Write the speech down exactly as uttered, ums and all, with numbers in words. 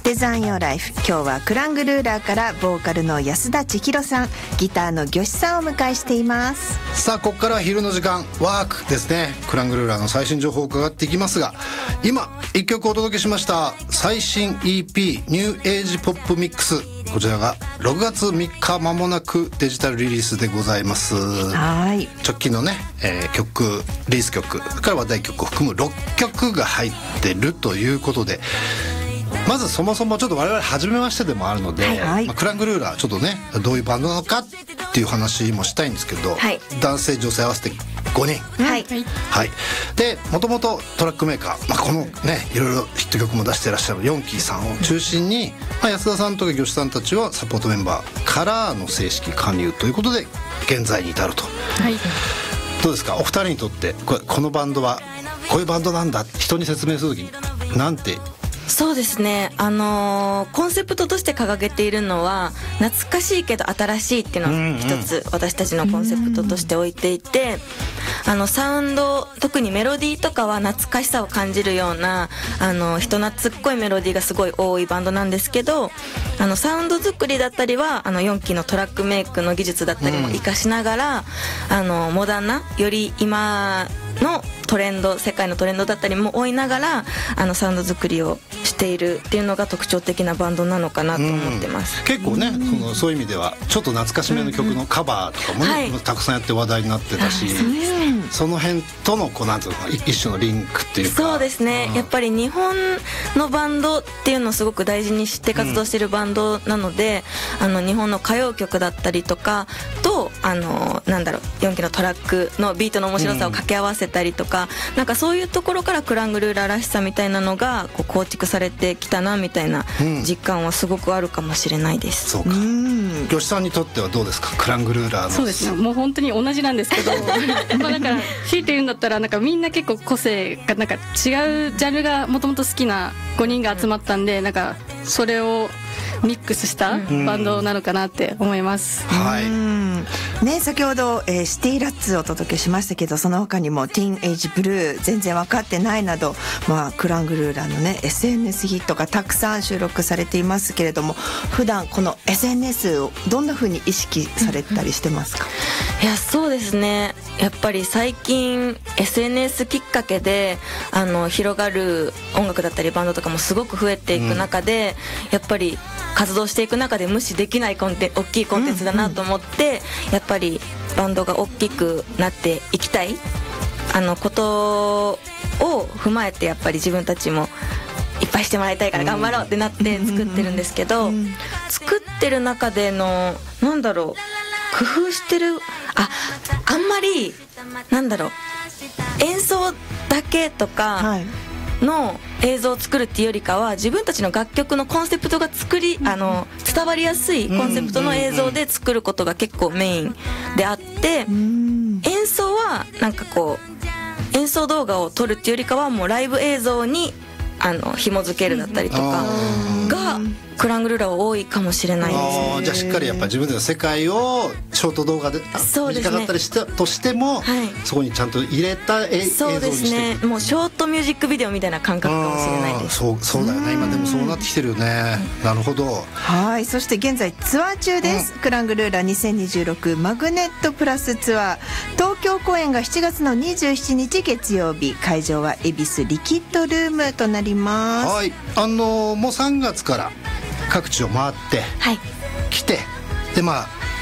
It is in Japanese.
デザインヨーライフ。今日はクラングルーラーからボーカルの安田千尋さん、ギターの魚志さんをお迎えしています。 さあここからは昼の時間ワークですね。クラングルーラーの最新情報を伺っていきますが、今いっきょくお届けしました最新 イーピー ニューエイジポップミックス、こちらがろくがつみっか間もなくデジタルリリースでございます。 はい、 直近のね、えー、曲リリース曲から話題曲を含むろっきょくが入ってるということで、まずそもそもちょっと我々初めましてでもあるので、はいはい、まあ、クラングルーラーちょっとねどういうバンドなのかっていう話もしたいんですけど、はい、男性女性合わせてごにん、はい、はい、でもともとトラックメーカー、まあ、このねいろいろヒット曲も出してらっしゃるヨンキーさんを中心に、まあ、安田さんとか魚志さんたちはサポートメンバーからの正式加入ということで現在に至ると、はい、どうですかお二人にとってこれこのバンドはこういうバンドなんだって人に説明するときになんて。 そうですね、あのー、コンセプトとして掲げているのは懐かしいけど新しいっていうのを一つ私たちのコンセプトとして置いていて、あのサウンド特にメロディーとかは懐かしさを感じるようなあの人懐っこいメロディーがすごい多いバンドなんですけど、あのサウンド作りだったりはあのよんきのトラックメイクの技術だったりも活かしながら、あのモダンなより今のトレンド世界のトレンドだったりも追いながらあのサウンド作りをしているっていうのが特徴的なバンドなのかなと思ってます。 結構ね、そのそういう意味ではちょっと懐かしめの曲のカバーとかもね、はい、たくさんやって話題になってたし、その辺とのこうなんていうの一種のリンクっていうか。 そうですね、うん、やっぱり日本のバンドっていうのをすごく大事にして活動してるバンドなので、うん、あの日本の歌謡曲だったりとかとあのなんだろうよんきのトラックのビートの面白さを掛け合わせたりとか、うん、なんかそういうところからクラングルーラーらしさみたいなのがこう構築されてきたなみたいな実感はすごくあるかもしれないです。 そうか。魚志さんにとってはどうですかクラングルーラーの。 そうですね、もう本当に同じなんですけどまあだから強いて言うんだったらなんかみんな結構個性がなんか違うジャンルがもともと好きなごにんが集まったんで、なんかそれをミックスしたバンドなのかなって思います。 はい。 ね、先ほど、えー、シティラッツをお届けしましたけど、その他にもティーンエイジブルー、全然分かってないなど、まあ、クラングルーラーのね エスエヌエス ヒットがたくさん収録されていますけれども、普段この エスエヌエス をどんな風に意識されたりしてますか？ いやそうですね、やっぱり最近 エスエヌエス きっかけであの広がる音楽だったりバンドとかもすごく増えていく中で、うん、やっぱり活動していく中で無視できないコンテ大きいコンテンツだなと思って、うんうん、やっぱりバンドが大きくなっていきたいあのことを踏まえて、やっぱり自分たちもいっぱいしてもらいたいから頑張ろうってなって作ってるんですけど、うんうん、作ってる中でのなんだろう工夫してるああんまりなんだろう演奏だけとか、はいの映像を作るっていうよりかは自分たちの楽曲のコンセプトが作り、うん、あの伝わりやすいコンセプトの映像で作ることが結構メインであって、うん、演奏はなんかこう演奏動画を撮るっていうよりかはもうライブ映像にあの紐付けるだったりとかがクラングルーラーは多いかもしれないですね。 あじゃあしっかりやっぱり自分たちの世界をショート動画でそうです、ね、 短かったりしたとしても、はい、そこにちゃんと入れた映像にしていく。 そうですね、もうショートミュージックビデオみたいな感覚かもしれないです。 そう、そうだよね、今でもそうなってきてるよね。なるほど。 はい、そして現在ツアー中です、うん、クラングルーラーにせんにじゅうろくマグネットプラスツアー、東京公演がしちがつのにじゅうしちにち月曜日、会場は恵比寿リキッドルームとなります。 はい、あのー、もうさんがつから各地を回ってきて、はい、でまあ